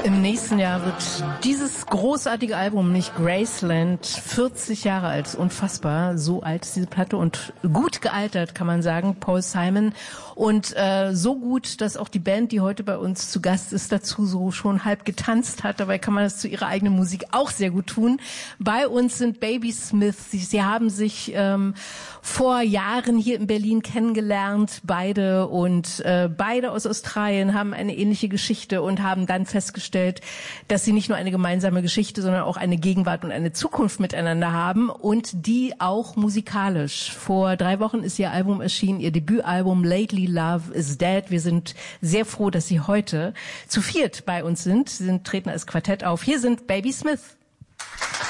Im nächsten Jahr wird dieses großartige Album, nicht Graceland, 40 Jahre alt. Unfassbar, so alt ist diese Platte und gut gealtert, kann man sagen, Paul Simon. Und so gut, dass auch die Band, die heute bei uns zu Gast ist, dazu so schon halb getanzt hat. Dabei kann man das zu ihrer eigenen Musik auch sehr gut tun. Bei uns sind Baby Smith. Sie haben sich vor Jahren hier in Berlin kennengelernt, beide. Und beide aus Australien haben eine ähnliche Geschichte und haben dann festgestellt, dass sie nicht nur eine gemeinsame Geschichte, sondern auch eine Gegenwart und eine Zukunft miteinander haben und die auch musikalisch. Vor 3 Wochen ist ihr Album erschienen, ihr Debütalbum Lately Love is Dead. Wir sind sehr froh, dass sie heute zu viert bei uns sind. Sie treten als Quartett auf. Hier sind Baby Smith.